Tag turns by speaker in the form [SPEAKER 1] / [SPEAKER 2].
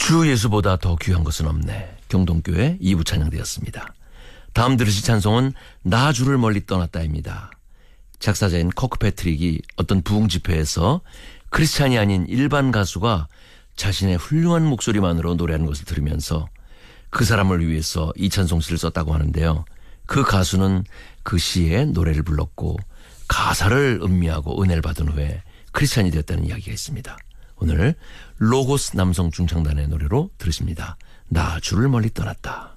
[SPEAKER 1] 주 예수보다 더 귀한 것은 없네. 경동교회 2부 찬양되었습니다. 다음 들으실 찬송은 나 주를 멀리 떠났다입니다. 작사자인 커크 패트릭이 어떤 부흥 집회에서 크리스찬이 아닌 일반 가수가 자신의 훌륭한 목소리만으로 노래하는 것을 들으면서 그 사람을 위해서 이 찬송시를 썼다고 하는데요. 그 가수는 그 시에 노래를 불렀고 가사를 음미하고 은혜를 받은 후에 크리스찬이 되었다는 이야기가 있습니다. 오늘 로고스 남성 중창단의 노래로 들으십니다. 나 주를 멀리 떠났다.